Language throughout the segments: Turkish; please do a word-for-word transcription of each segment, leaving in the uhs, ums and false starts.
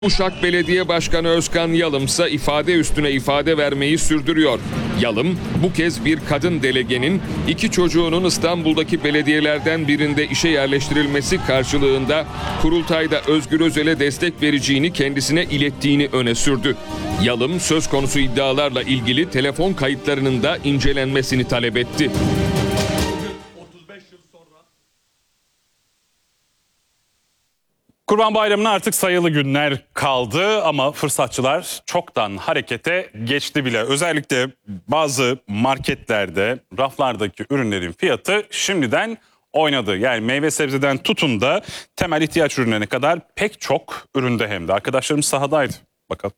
Uşak Belediye Başkanı Özkan Yalım ise ifade üstüne ifade vermeyi sürdürüyor. Yalım bu kez bir kadın delegenin iki çocuğunun İstanbul'daki belediyelerden birinde işe yerleştirilmesi karşılığında kurultayda Özgür Özel'e destek vereceğini kendisine ilettiğini öne sürdü. Yalım söz konusu iddialarla ilgili telefon kayıtlarının da incelenmesini talep etti. Kurban Bayramı'na artık sayılı günler kaldı ama fırsatçılar çoktan harekete geçti bile. Özellikle bazı marketlerde raflardaki ürünlerin fiyatı şimdiden oynadı. Yani meyve sebzeden tutun da temel ihtiyaç ürünlerine kadar pek çok üründe hem de. Arkadaşlarımız sahadaydı. Bakalım.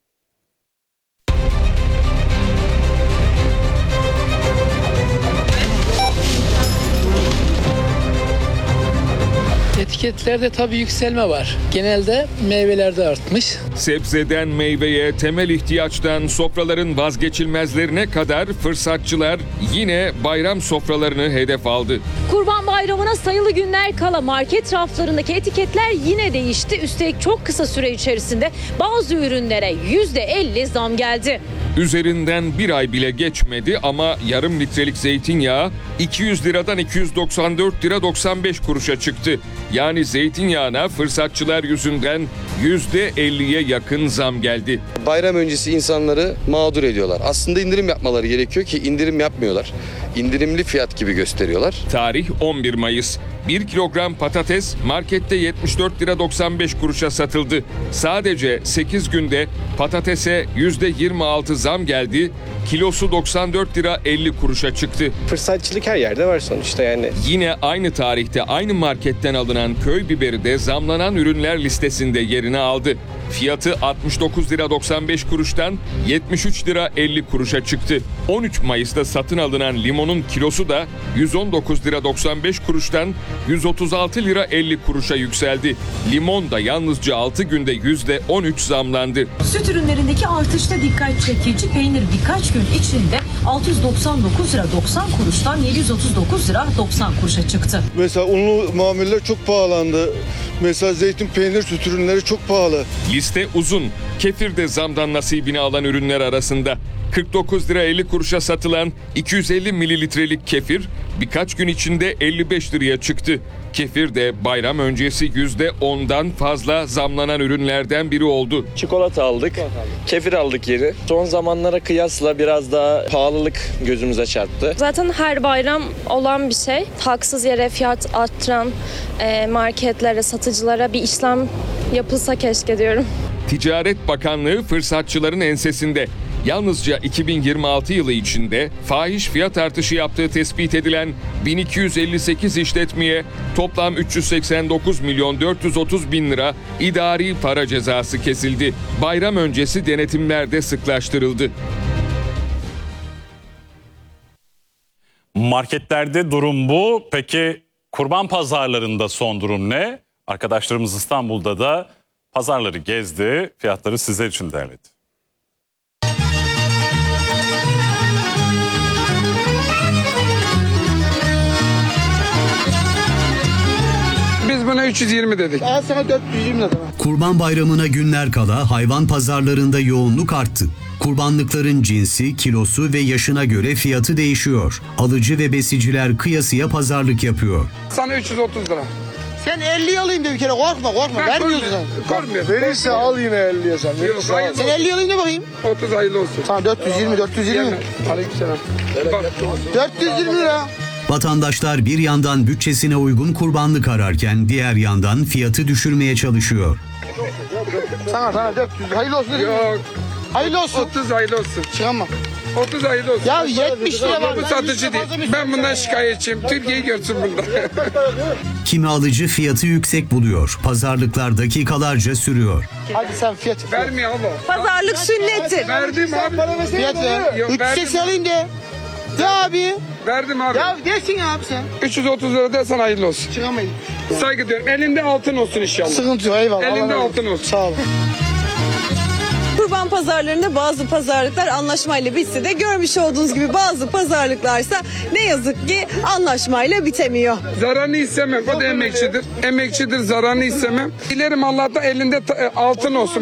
Etiketlerde tabii yükselme var. Genelde meyvelerde artmış. Sebzeden meyveye, temel ihtiyaçtan sofraların vazgeçilmezlerine kadar fırsatçılar yine bayram sofralarını hedef aldı. Kurban Bayramı'na sayılı günler kala market raflarındaki etiketler yine değişti. Üstelik çok kısa süre içerisinde bazı ürünlere yüzde elli zam geldi. Üzerinden bir ay bile geçmedi ama yarım litrelik zeytinyağı iki yüz liradan iki yüz doksan dört lira doksan beş kuruşa çıktı. Yani zeytinyağına fırsatçılar yüzünden yüzde elliye yakın zam geldi. Bayram öncesi insanları mağdur ediyorlar. Aslında indirim yapmaları gerekiyor ki indirim yapmıyorlar. İndirimli fiyat gibi gösteriyorlar. Tarih on bir Mayıs. bir kilogram patates markette yetmiş dört lira doksan beş kuruşa satıldı. Sadece sekiz günde patatese yüzde yirmi altı zam geldi. Kilosu doksan dört lira elli kuruşa çıktı. Fırsatçılık her yerde var sonuçta yani. Yine aynı tarihte aynı marketten alınan köy biberi de zamlanan ürünler listesinde yerini aldı. Fiyatı altmış dokuz lira doksan beş kuruştan yetmiş üç lira elli kuruşa çıktı. on üç Mayıs'ta satın alınan limonun kilosu da yüz on dokuz lira doksan beş kuruştan yüz otuz altı lira elli kuruşa yükseldi. Limon da yalnızca altı günde yüzde on üç zamlandı. Süt ürünlerindeki artışta dikkat çekici. Peynir birkaç gün içinde altı yüz doksan dokuz lira doksan kuruştan yedi yüz otuz dokuz lira doksan kuruşa çıktı. Mesela unlu mamuller çok pahalandı. Mesela zeytin, peynir, süt ürünleri çok pahalı. Liste uzun. Kefir de zamdan nasibini alan ürünler arasında. kırk dokuz lira elli kuruşa satılan iki yüz elli mililitrelik kefir birkaç gün içinde elli beş liraya çıktı. Kefir de bayram öncesi yüzde ondan fazla zamlanan ürünlerden biri oldu. Çikolata aldık, kefir aldık yeri. Son zamanlara kıyasla biraz daha pahalılık gözümüze çarptı. Zaten her bayram olan bir şey. Haksız yere fiyat arttıran e, marketlere, satıcılara bir işlem yapılsa keşke diyorum. Ticaret Bakanlığı fırsatçıların ensesinde. Yalnızca iki bin yirmi altı yılı içinde fahiş fiyat artışı yaptığı tespit edilen bin iki yüz elli sekiz işletmeye toplam üç yüz seksen dokuz milyon dört yüz otuz bin lira idari para cezası kesildi. Bayram öncesi denetimler de sıklaştırıldı. Marketlerde durum bu. Peki kurban pazarlarında son durum ne? Arkadaşlarımız İstanbul'da da pazarları gezdi. Fiyatları sizler için derledi. Biz buna üç yüz yirmi dedik. Al sana dört yüz yirmi lira. Kurban Bayramı'na günler kala hayvan pazarlarında yoğunluk arttı. Kurbanlıkların cinsi, kilosu ve yaşına göre fiyatı değişiyor. Alıcı ve besiciler kıyasıya pazarlık yapıyor. Sana üç yüz otuz lira. Sen elli alayım de bir kere, korkma korkma. Ben Vermiyorsun sen. korkmuyorum. Verirse al yine elliye sen. Verirse Yok, al. hayır. Sen elli alayım de bakayım. otuz hayırlı olsun. Tamam dört yüz yirmi, dört yüz yirmi. Yeme. Aleykümselam. Bak. dört yüz yirmi lira. Vatandaşlar bir yandan bütçesine uygun kurbanlık ararken diğer yandan fiyatı düşürmeye çalışıyor. Sana sana dört yüz. Hayırlı olsun. Yok. Hayırlı olsun. otuz hayırlı olsun. Çıkamam. otuz hayırlı olsun. Ya yetmiş lira var. Bu satıcı değil. Ben bundan şikayetçiyim. Türkiye'yi görsün bunda. Kimi alıcı fiyatı yüksek buluyor. Pazarlıklar dakikalarca sürüyor. Hadi sen fiyat. Vermiyor abla. Pazarlık sünneti. Verdim abi. Fiyat ver. Yok, üç yüz seksen alayım de. De abi. Verdim abi. Ya desin abi sen. üç yüz otuz lira desen hayırlı olsun. Çıkamayın. Saygı duyuyorum. Elinde altın olsun inşallah. Sıkıntı yok eyvallah. Elinde Allah razı altın olsun. Sağ ol. Kurban pazarlarında bazı pazarlıklar anlaşmayla bitse de görmüş olduğunuz gibi bazı pazarlıklarsa ne yazık ki anlaşmayla bitemiyor. Zararını istemem. O da emekçidir. Emekçidir, zararını istemem. Dilerim Allah'tan elinde altın olsun.